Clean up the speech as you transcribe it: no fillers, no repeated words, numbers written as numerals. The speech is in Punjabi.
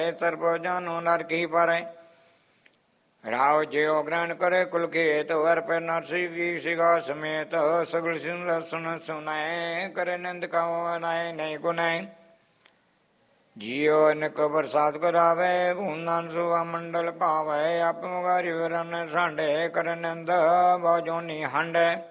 ਸਰਬ ਜਾਨੋ ਨਰਕੀ ਪਰੈ। ਰਾਉ ਜਿਉ ਗ੍ਰਹਣ ਕਰੇ ਕੁਲ ਖੇਤ, ਵਰ ਪੈ ਨਰਸੀ ਕੀ ਸਿਗਾ ਸਮੇਤ। ਸਗਲ ਸੁਨ ਸੁਨ ਸੁਨਾਏ, ਕਰੇ ਨੰਦ ਕਾਉ ਅਨਾਏ ਨਹੀਂ ਗੁਨਾਏ। ਜਿਉ ਨਿਕ ਬਰਸਾਤ ਕਰਾਵੇ, ਭੂਨਾਨ ਸੁਆ ਮੰਡਲ ਭਾਵੈ। ਆਪ ਮੁਗਾਰੀ ਵਰਨ ਸਾਂਡੇ, ਕਰ ਨੰਦ ਬਹੁ ਜੋਨੀ ਹੰਡੈ।